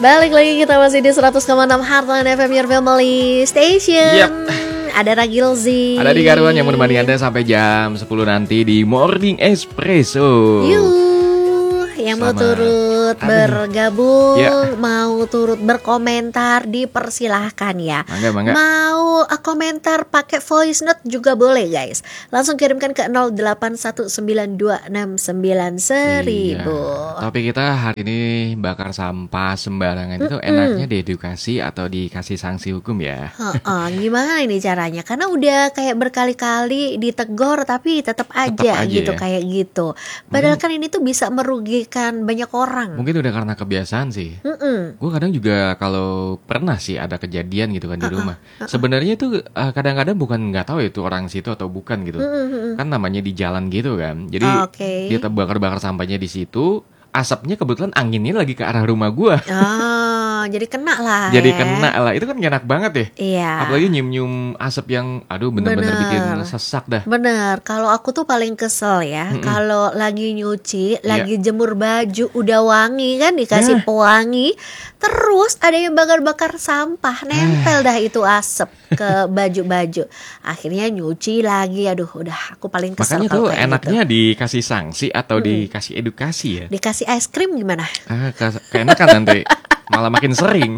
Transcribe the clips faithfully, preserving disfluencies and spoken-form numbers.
Balik lagi kita masih di seratus koma enam Heartland F M, your family station. Yep. Ada Ragilzi, ada di Garuan yang menemani Anda sampai jam sepuluh nanti di Morning Espresso. Yuh, yang mau Selamat. turut Aduh. bergabung, Ya. mau turut berkomentar, dipersilahkan ya. Mangga, mangga. Mau uh, komentar pakai voice note juga boleh guys. Langsung kirimkan ke nol delapan satu sembilan dua enam sembilan seribu. Iya. Tapi kita hari ini bakar sampah sembarangan itu enaknya diedukasi atau dikasih sanksi hukum ya? Heeh, gimana ini caranya? Karena udah kayak berkali-kali ditegor tapi tetap aja, Tetap aja gitu ya? kayak gitu. Padahal kan ini tuh bisa merugikan banyak orang. Mungkin udah karena kebiasaan sih. Mm-mm. Gue kadang juga kalau pernah sih ada kejadian gitu kan di rumah. Sebenarnya itu eh, kadang-kadang bukan nggak tahu itu orang situ atau bukan gitu. Kan namanya di jalan gitu kan. Jadi Oke. dia bakar-bakar sampahnya di situ. Asapnya kebetulan anginnya lagi ke arah rumah gua. Oh, jadi kena lah. Jadi ya. kena lah. Itu kan gak enak banget ya. Iya. Apalagi nyium-nyium asap yang aduh bener-bener Bener. bikin sesak dah. Bener, kalau aku tuh paling kesel ya, kalau lagi nyuci, lagi jemur baju, udah wangi kan, dikasih Nah. pewangi, terus ada yang bakar-bakar sampah, nempel dah itu asap ke baju-baju. Akhirnya nyuci lagi, aduh udah aku paling kesel Makanya kalau tuh kayak enaknya gitu. dikasih sanksi atau dikasih edukasi ya. Dikasih es krim gimana? Ah, ke- keenakan nanti malah makin sering.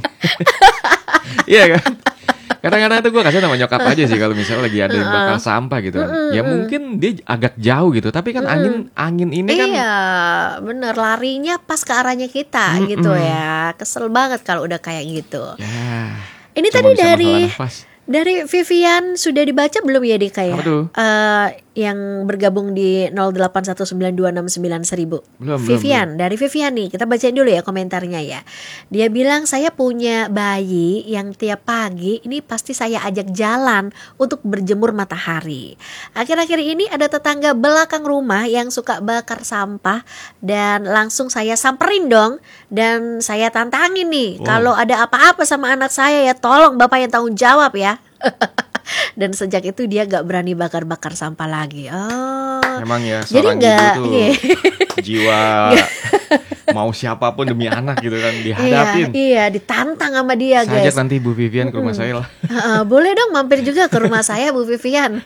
Iya kan? Kadang-kadang tuh gue kasih sama nyokap aja sih kalau misalnya lagi ada yang bakal sampah gitu kan. Ya mungkin dia agak jauh gitu, tapi kan angin angin ini kan Iya, bener, larinya pas ke arahnya kita gitu ya. Kesel banget kalau udah kayak gitu. ya. Ini cuma tadi bisa dari masalah nafas. Dari Vivian sudah dibaca belum ya Dika ya? Apa tuh? Eh, yang bergabung di nol delapan satu sembilan dua enam sembilan seribu. Belum, belum, Vivian, dari Vivian nih, kita bacain dulu ya komentarnya ya. Dia bilang, saya punya bayi yang tiap pagi ini pasti saya ajak jalan untuk berjemur matahari. Akhir-akhir ini ada tetangga belakang rumah yang suka bakar sampah dan langsung saya samperin dong. Dan saya tantangin nih, Wow. kalau ada apa-apa sama anak saya ya tolong bapak yang tanggung jawab ya. Dan sejak itu dia gak berani bakar-bakar sampah lagi. Oh, Emang ya jadi seorang nggak- ibu tuh iya. jiwa mau siapapun demi anak gitu kan dihadapin. Iya, iya, ditantang sama dia Saya ajak guys. nanti Bu Vivian ke rumah saya lah. Heeh, boleh dong mampir juga ke rumah saya Bu Vivian.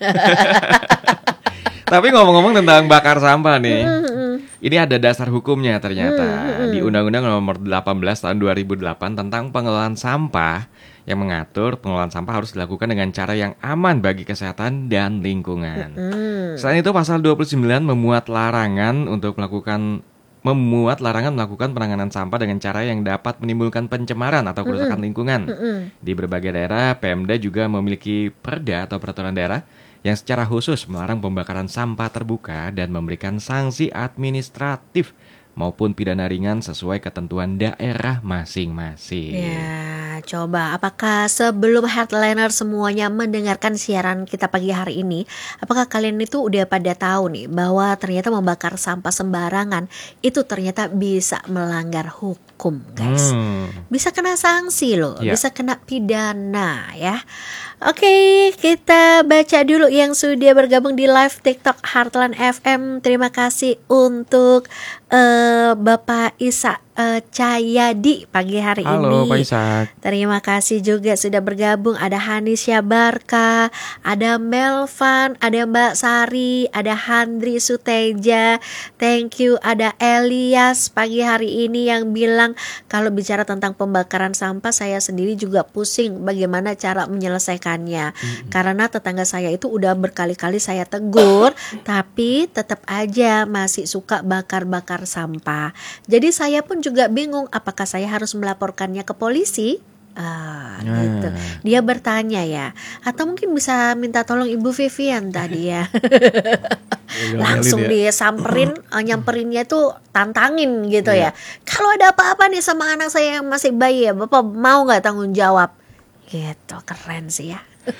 Tapi ngomong-ngomong tentang bakar sampah nih, ini ada dasar hukumnya ternyata di Undang-Undang Nomor delapan belas Tahun dua ribu delapan tentang pengelolaan sampah yang mengatur pengelolaan sampah harus dilakukan dengan cara yang aman bagi kesehatan dan lingkungan. Selain itu pasal dua puluh sembilan memuat larangan untuk melakukan memuat larangan melakukan penanganan sampah dengan cara yang dapat menimbulkan pencemaran atau kerusakan lingkungan. Di berbagai daerah, Pemda juga memiliki perda atau peraturan daerah yang secara khusus melarang pembakaran sampah terbuka dan memberikan sanksi administratif maupun pidana ringan sesuai ketentuan daerah masing-masing. Ya, coba apakah sebelum Heartliner semuanya mendengarkan siaran kita pagi hari ini, apakah kalian itu udah pada tahu nih bahwa ternyata membakar sampah sembarangan itu ternyata bisa melanggar hukum, guys. Hmm. Bisa kena sanksi loh, Ya. bisa kena pidana ya. Oke, kita baca dulu yang sudah bergabung di live TikTok Heartland F M. Terima kasih untuk eh, Bapak Isa eh, Cahyadi pagi hari Halo ini. Pak Ishak. Terima kasih juga sudah bergabung. Ada Hanisya Barka, ada Melvan, ada Mbak Sari, ada Handri Suteja. Thank you. Ada Elias pagi hari ini yang bilang kalau bicara tentang pembakaran sampah saya sendiri juga pusing bagaimana cara menyelesaikannya. Karena tetangga saya itu udah berkali-kali saya tegur, tapi tetap aja masih suka bakar-bakar sampah. Jadi saya pun juga bingung apakah saya harus melaporkannya ke polisi. Ah, Nah. gitu. Dia bertanya ya, atau mungkin bisa minta tolong Ibu Vivian tadi ya. Langsung ya. disamperin, eh, nyamperinnya tuh tantangin gitu ya. Kalau ada apa-apa nih sama anak saya yang masih bayi ya, Bapak mau nggak tanggung jawab? Gitu, keren sih ya.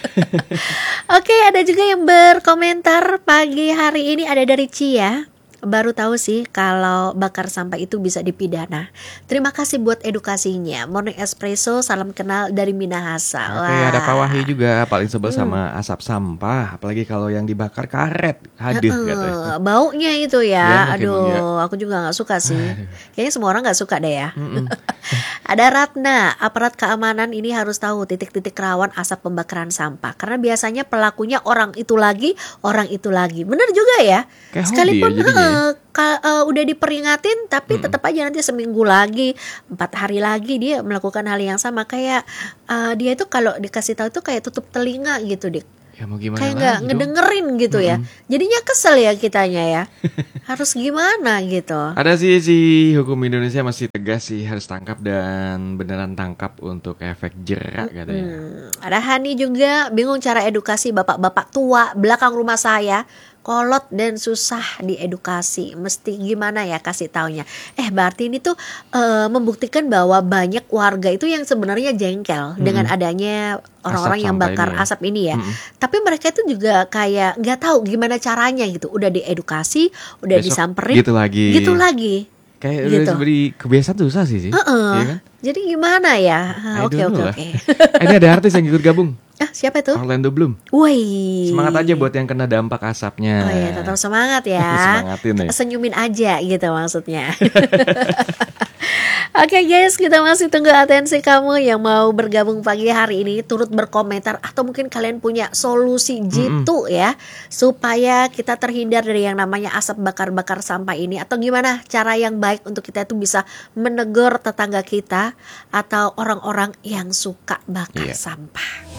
Oke, ada juga yang berkomentar pagi hari ini, ada dari Cia. Baru tahu sih kalau bakar sampah itu bisa dipidana. Terima kasih buat edukasinya. Morning Espresso, salam kenal dari Minahasa. Oke, ada Pak Wahyu juga paling sebel sama asap sampah, apalagi kalau yang dibakar karet. Haduh, Eh, katanya. baunya itu Iya, ya. makin Aduh, bau, aku juga nggak suka sih. Kayaknya semua orang nggak suka deh ya. Ada Ratna, aparat keamanan ini harus tahu titik-titik rawan asap pembakaran sampah. Karena biasanya pelakunya orang itu lagi, orang itu lagi. Bener juga ya. Kayak Sekalipun hobi ya jadinya ya? eh, ka- eh, udah diperingatin, tapi Mm-mm. tetap aja nanti seminggu lagi, empat hari lagi dia melakukan hal yang sama. Kayak eh, dia itu kalau dikasih tahu itu kayak tutup telinga gitu, Dik. Ya mau gimana Kayak nggak lagi dong? ngedengerin gitu ya. Mm-mm. Jadinya kesel ya kitanya ya. Harus gimana gitu. Ada sih si hukum Indonesia masih tegas sih, harus tangkap dan beneran tangkap untuk efek jerak katanya. Hmm, ada Hani juga bingung cara edukasi bapak-bapak tua belakang rumah saya. Kolot dan susah diedukasi. Mesti gimana ya kasih taunya. Eh berarti ini tuh eh, membuktikan bahwa banyak warga itu yang sebenarnya jengkel dengan Mm-mm. adanya orang-orang Asap yang sampah bakar ini ya. asap ini ya. Mm-mm. Tapi mereka itu juga kayak nggak tahu gimana caranya gitu. Udah diedukasi, udah Besok disamperin, gitu lagi. gitu lagi. Kayak Gitu. udah beri kebiasaan susah sih sih. Heeh. Iya kan? Jadi gimana ya? Ah, I Oke don't oke know lah. oke. Eh, ini ada artis yang ikut gabung. Ah siapa itu? Orlando Bloom. Wih. Semangat aja buat yang kena dampak asapnya. Oh ya, tetap semangat ya. Semangatin ya. Senyumin aja gitu maksudnya. Oke guys, kita masih tunggu atensi kamu yang mau bergabung pagi hari ini, turut berkomentar atau mungkin kalian punya solusi jitu ya supaya kita terhindar dari yang namanya asap bakar-bakar sampah ini, atau gimana cara yang baik untuk kita itu bisa menegur tetangga kita atau orang-orang yang suka bakar Iya. sampah.